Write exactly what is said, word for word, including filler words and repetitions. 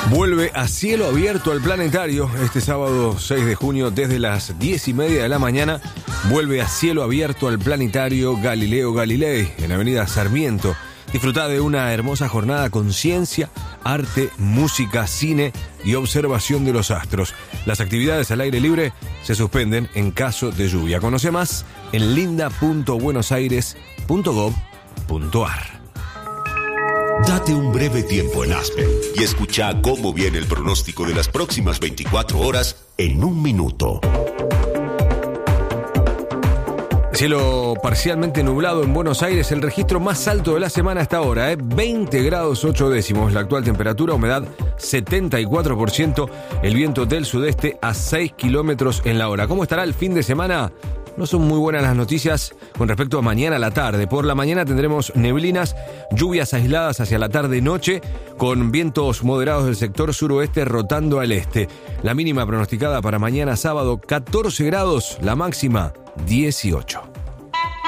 Vuelve a cielo abierto al planetario este sábado seis de junio desde las diez y media de la mañana. Vuelve a cielo abierto al planetario Galileo Galilei en Avenida Sarmiento. Disfrutá de una hermosa jornada con ciencia, arte, música, cine y observación de los astros. Las actividades al aire libre se suspenden en caso de lluvia. Conoce más en linda punto buenos aires punto gov punto ar. Date un breve tiempo en Aspen y escucha cómo viene el pronóstico de las próximas veinticuatro horas en un minuto. Cielo parcialmente nublado en Buenos Aires, el registro más alto de la semana hasta ahora, ¿eh? veinte grados ocho décimos, la actual temperatura, humedad setenta y cuatro por ciento, el viento del sudeste a seis kilómetros en la hora. ¿Cómo estará el fin de semana? No son muy buenas las noticias con respecto a mañana a la tarde. Por la mañana tendremos neblinas, lluvias aisladas hacia la tarde-noche, con vientos moderados del sector suroeste rotando al este. La mínima pronosticada para mañana sábado, catorce grados, la máxima, dieciocho.